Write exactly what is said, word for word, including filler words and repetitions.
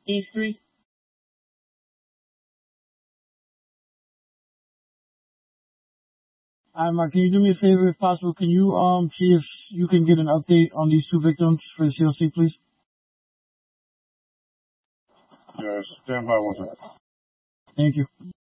These three? Alright, Mark, can you do me a favor if possible? Can you um see if you can get an update on these two victims for the C L C, please? Yes, stand by one second. Thank you.